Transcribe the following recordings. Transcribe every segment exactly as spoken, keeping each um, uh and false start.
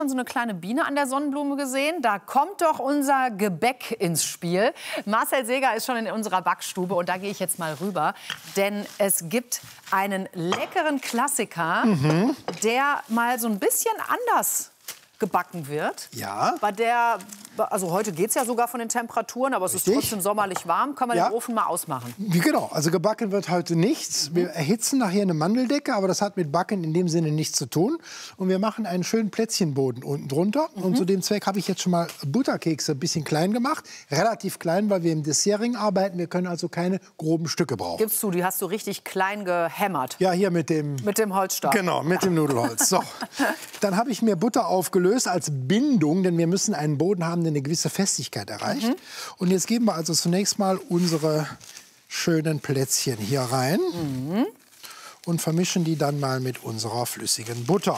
so eine kleine Biene an der Sonnenblume gesehen. Da kommt doch unser Gebäck ins Spiel. Marcel Seeger ist schon in unserer Backstube und da gehe ich jetzt mal rüber. Denn es gibt einen leckeren Klassiker, mhm. der mal so ein bisschen anders gebacken wird. Ja. Bei der, also heute geht es ja sogar von den Temperaturen, aber es Richtig. ist trotzdem sommerlich warm. Kann man ja. den Ofen mal ausmachen? Genau, also gebacken wird heute nichts. Mhm. Wir erhitzen nachher eine Mandeldecke, aber das hat mit Backen in dem Sinne nichts zu tun. Und wir machen einen schönen Plätzchenboden unten drunter. Mhm. Und zu dem Zweck habe ich jetzt schon mal Butterkekse ein bisschen klein gemacht. Relativ klein, weil wir im Dessertring arbeiten. Wir können also keine groben Stücke brauchen. Gibst du, die hast du richtig klein gehämmert. Ja, hier mit dem... Mit dem Holzstab. Genau, mit dem Nudelholz. So. Dann habe ich mir Butter aufgelöst als Bindung, denn wir müssen einen Boden haben, der eine gewisse Festigkeit erreicht. Mhm. Und jetzt geben wir also zunächst mal unsere schönen Plätzchen hier rein mhm. und vermischen die dann mal mit unserer flüssigen Butter.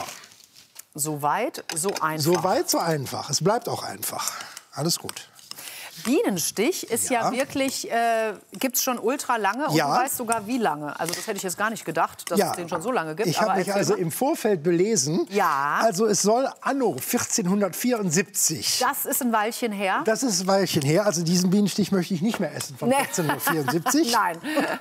So weit, so einfach. So weit, so einfach. Es bleibt auch einfach. Alles gut. Bienenstich ist ja, ja wirklich, äh, gibt es schon ultra lange und ja. du weißt sogar wie lange. Also das hätte ich jetzt gar nicht gedacht, dass ja. es den schon so lange gibt. Ich habe mich also mal. im Vorfeld belesen. Ja. Also es soll anno vierzehnhundertvierundsiebzig. Das ist ein Weilchen her. Das ist ein Weilchen her. Also diesen Bienenstich möchte ich nicht mehr essen von nee. vierzehnhundertvierundsiebzig. Nein.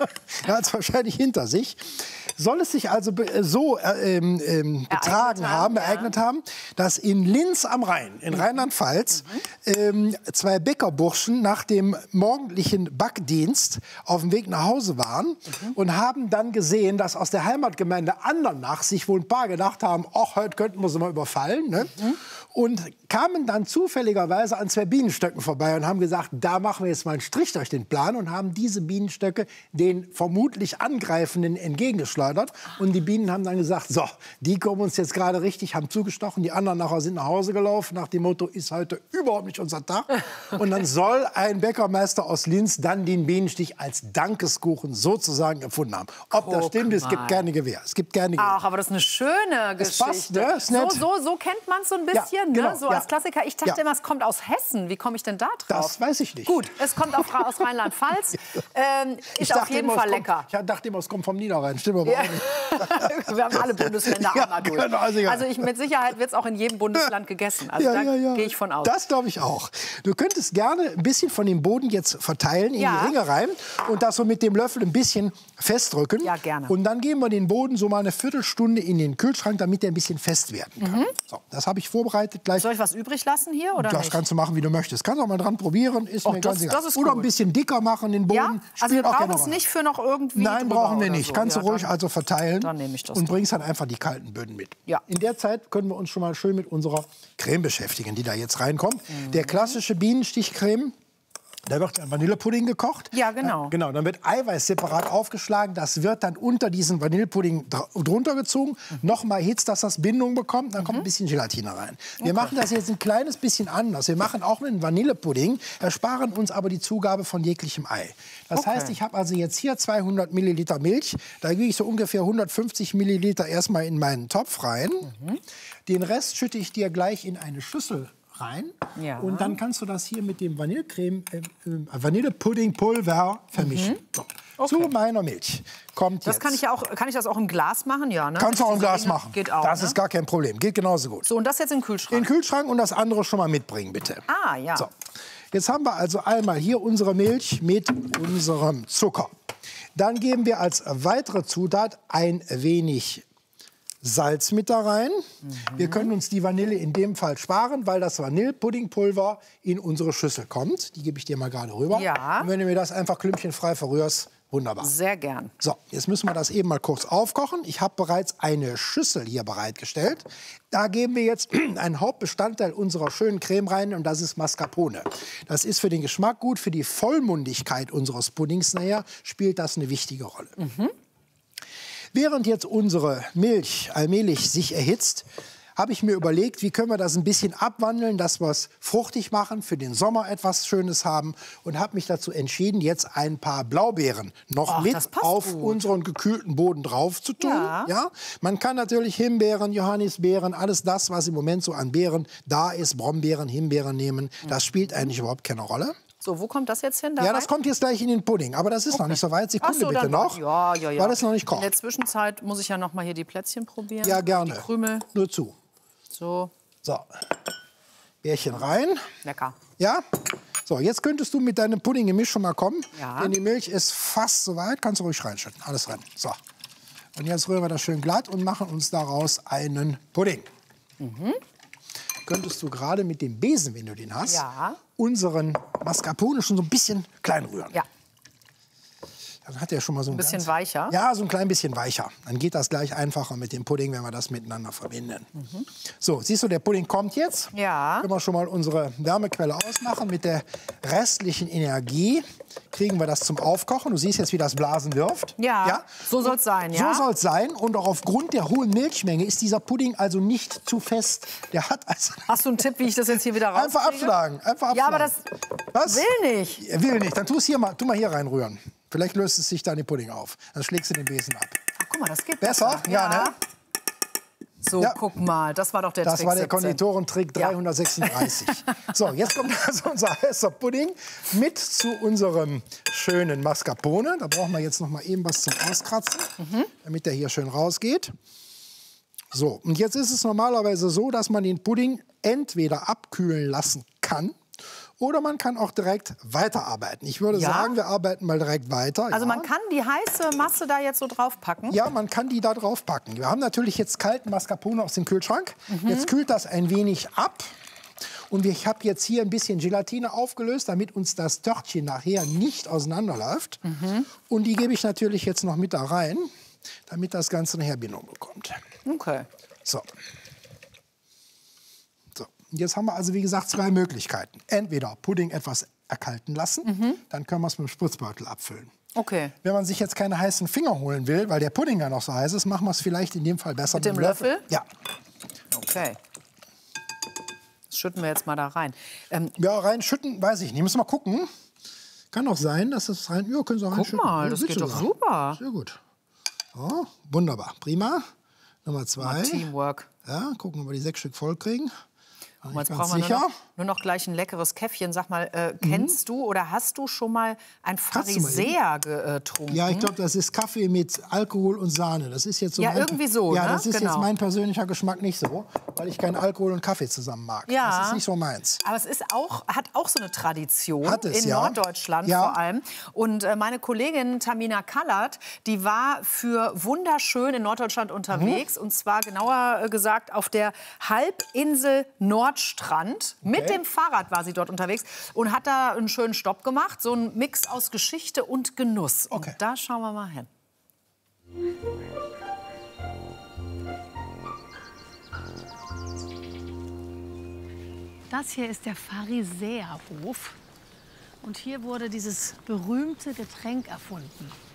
Er hat es wahrscheinlich hinter sich. Soll es sich also so äh, ähm, betragen haben, ereignet ja. haben, dass in Linz am Rhein, in mhm. Rheinland-Pfalz, mhm. ähm, zwei Bäckerburschen nach dem morgendlichen Backdienst auf dem Weg nach Hause waren mhm. und haben dann gesehen, dass aus der Heimatgemeinde Andernach sich wohl ein paar gedacht haben, ach, heute könnten wir sie mal überfallen. Ne? Mhm. Und kamen dann zufälligerweise an zwei Bienenstöcken vorbei und haben gesagt, da machen wir jetzt mal einen Strich durch den Plan und haben diese Bienenstöcke den vermutlich Angreifenden entgegengeschleudert. Und die Bienen haben dann gesagt, so, die kommen uns jetzt gerade richtig, haben zugestochen, die anderen nachher sind nach Hause gelaufen, nach dem Motto, ist heute überhaupt nicht unser Tag. Und dann soll ein Bäckermeister aus Linz dann den Bienenstich als Dankeskuchen sozusagen erfunden haben. Ob Guck das stimmt, es gibt keine Gewähr. Es gibt keine Gewähr. Ach, aber das ist eine schöne Geschichte. Es passt, ne? Ist nett. So, so, so kennt man es so ein bisschen. Ja. Genau, ne? So ja. als Klassiker. Ich dachte ja. immer, es kommt aus Hessen. Wie komme ich denn da drauf? Das weiß ich nicht. Gut, es kommt auch aus Rheinland-Pfalz. ähm, ist auf jeden immer, Fall kommt, lecker. Ich dachte immer, es kommt vom Niederrhein. Stimmt aber ja. auch nicht. Wir haben alle Bundesländer ja, einmal durch. Genau, also, ja. also ich, mit Sicherheit wird es auch in jedem Bundesland gegessen. Also ja, da ja, ja. gehe ich von aus. Das glaube ich auch. Du könntest gerne ein bisschen von dem Boden jetzt verteilen, in ja. die Ringe rein und das so mit dem Löffel ein bisschen festdrücken. Ja, gerne. Und dann geben wir den Boden so mal eine Viertelstunde in den Kühlschrank, damit der ein bisschen fest werden kann. Mhm. So, das habe ich vorbereitet. Gleich. Soll ich was übrig lassen hier oder Das nicht? kannst du machen, wie du möchtest. Kannst auch mal dran probieren. Ist Och, mir das, ganz egal. das ist Oder gut. ein bisschen dicker machen, den Boden. Ja? Also wir brauchen es nicht für noch irgendwie Nein, brauchen wir nicht. So. Kannst ja, du ruhig dann, also verteilen. Dann nehme ich das. Und bringst dann einfach die kalten Böden mit. Ja. In der Zeit können wir uns schon mal schön mit unserer Creme beschäftigen, die da jetzt reinkommt. Mhm. Der klassische Bienenstichcreme. Da wird ein Vanillepudding gekocht. Ja, genau. Ja, genau. Dann wird Eiweiß separat aufgeschlagen. Das wird dann unter diesen Vanillepudding dr drunter gezogen. Mhm. Nochmal erhitzt, dass das Bindung bekommt. Dann mhm. kommt ein bisschen Gelatine rein. Wir okay. machen das jetzt ein kleines bisschen anders. Wir machen auch einen Vanillepudding, ersparen uns aber die Zugabe von jeglichem Ei. Das okay. heißt, ich habe also jetzt hier zweihundert Milliliter Milch. Da gebe ich so ungefähr hundertfünfzig Milliliter erstmal in meinen Topf rein. Mhm. Den Rest schütte ich dir gleich in eine Schüssel rein. Ja. Und dann kannst du das hier mit dem Vanillecreme, äh, Vanillepuddingpulver vermischen. Mhm. So. Okay. Zu meiner Milch kommt das jetzt. Kann ich, ja auch, kann ich das auch im Glas machen? Ja, ne? Kannst du auch im Glas machen. Geht auch, das ne? ist gar kein Problem. Geht genauso gut. So, und das jetzt in den Kühlschrank? In den Kühlschrank und das andere schon mal mitbringen, bitte. Ah, ja. So. Jetzt haben wir also einmal hier unsere Milch mit unserem Zucker. Dann geben wir als weitere Zutat ein wenig Salz mit da rein. Mhm. Wir können uns die Vanille in dem Fall sparen, weil das Vanillepuddingpulver in unsere Schüssel kommt. Die gebe ich dir mal gerade rüber. Ja. Und wenn du mir das einfach klümpchenfrei verrührst, wunderbar. Sehr gern. So, jetzt müssen wir das eben mal kurz aufkochen. Ich habe bereits eine Schüssel hier bereitgestellt. Da geben wir jetzt einen Hauptbestandteil unserer schönen Creme rein und das ist Mascarpone. Das ist für den Geschmack gut, für die Vollmundigkeit unseres Puddings nachher spielt das eine wichtige Rolle. Mhm. Während jetzt unsere Milch allmählich sich erhitzt, habe ich mir überlegt, wie können wir das ein bisschen abwandeln, dass wir es fruchtig machen, für den Sommer etwas Schönes haben und habe mich dazu entschieden, jetzt ein paar Blaubeeren noch Ach, mit auf gut. unseren gekühlten Boden drauf zu tun. Ja. Ja? Man kann natürlich Himbeeren, Johannisbeeren, alles das, was im Moment so an Beeren da ist, Brombeeren, Himbeeren nehmen, das spielt eigentlich überhaupt keine Rolle. So, wo kommt das jetzt hin? Da ja, rein? das kommt jetzt gleich in den Pudding. Aber das ist okay. noch nicht so weit. Sekunde so, bitte dann, noch, ja, ja, ja. weil es noch nicht kocht. In der Zwischenzeit muss ich ja noch mal hier die Plätzchen probieren. Ja, gerne. Die Krümel. Nur zu. So. So, Bärchen rein. Lecker. Ja? So, jetzt könntest du mit deinem Puddinggemisch schon mal kommen. Ja. Denn die Milch ist fast soweit. Kannst du ruhig reinschütten. Alles rein. So. Und jetzt rühren wir das schön glatt und machen uns daraus einen Pudding. Mhm. Könntest du gerade mit dem Besen, wenn du den hast, ja. unseren Mascarpone schon so ein bisschen klein rühren. Ja. Dann hat er schon mal so ein, ein bisschen ganz, weicher. Ja, so ein klein bisschen weicher. Dann geht das gleich einfacher mit dem Pudding, wenn wir das miteinander verbinden. Mhm. So, siehst du, der Pudding kommt jetzt. Ja. Können wir schon mal unsere Wärmequelle ausmachen. Mit der restlichen Energie kriegen wir das zum Aufkochen. Du siehst jetzt, wie das Blasen wirft. Ja, ja? so soll es sein. Ja? So soll es sein. Und auch aufgrund der hohen Milchmenge ist dieser Pudding also nicht zu fest. Der hat also Hast du einen Tipp, wie ich das jetzt hier wieder rauskriege? Einfach abschlagen. Einfach abschlagen. Ja, aber das Was? will nicht. Er will nicht. Dann tu es hier mal, tu mal hier reinrühren. Vielleicht löst es sich dann den Pudding auf. Dann schlägst du den Besen ab. Ach, guck mal, das geht besser. besser. Ja, ja. ne? So, ja. guck mal, das war doch der das Trick. Das war der siebzehn. Konditorentrick dreihundertsechsunddreißig. Ja. So, jetzt kommt also unser heißer Pudding mit zu unserem schönen Mascarpone. Da brauchen wir jetzt noch mal eben was zum Auskratzen, mhm. damit der hier schön rausgeht. So, und jetzt ist es normalerweise so, dass man den Pudding entweder abkühlen lassen kann, oder man kann auch direkt weiterarbeiten. Ich würde ja? sagen, wir arbeiten mal direkt weiter. Also ja. man kann die heiße Masse da jetzt so drauf packen? Ja, man kann die da drauf packen. Wir haben natürlich jetzt kalten Mascarpone aus dem Kühlschrank. Mhm. Jetzt kühlt das ein wenig ab. Und ich habe jetzt hier ein bisschen Gelatine aufgelöst, damit uns das Törtchen nachher nicht auseinanderläuft. Mhm. Und die gebe ich natürlich jetzt noch mit da rein, damit das Ganze nachher Bindung bekommt. Okay. So. Jetzt haben wir also, wie gesagt, zwei Möglichkeiten. Entweder Pudding etwas erkalten lassen, mhm. dann können wir es mit dem Spritzbeutel abfüllen. Okay. Wenn man sich jetzt keine heißen Finger holen will, weil der Pudding ja noch so heiß ist, machen wir es vielleicht in dem Fall besser mit, mit dem Löffel. Löffel. Ja. Okay. Das schütten wir jetzt mal da rein. Ähm, ja, reinschütten, weiß ich nicht. Müssen wir mal gucken. Kann auch sein, dass es rein... Ja, können Sie auch Guck reinschütten. mal, das geht doch super. Sehr gut. So, wunderbar. Prima. Nummer zwei. Mal Teamwork. Ja, gucken, ob wir die sechs Stück voll kriegen. Und jetzt brauchen wir nur noch, nur noch gleich ein leckeres Käffchen. Sag mal, äh, kennst mhm. du oder hast du schon mal ein Pharisäer getrunken? Ja, ich glaube, das ist Kaffee mit Alkohol und Sahne. Das ist jetzt so. Ja, mein, irgendwie so. Ja, ne? das ist genau. jetzt mein persönlicher Geschmack nicht so, weil ich keinen Alkohol und Kaffee zusammen mag. Ja. Das ist nicht so meins. Aber es ist auch, hat auch so eine Tradition hat es, in ja. Norddeutschland ja. vor allem. Und äh, meine Kollegin Tamina Kallert, die war für wunderschön in Norddeutschland unterwegs. Mhm. Und zwar genauer gesagt auf der Halbinsel Nordstrand. Okay. Mit dem Fahrrad war sie dort unterwegs und hat da einen schönen Stopp gemacht. So ein Mix aus Geschichte und Genuss. Okay. Und da schauen wir mal hin. Das hier ist der Pharisäerhof. Und hier wurde dieses berühmte Getränk erfunden.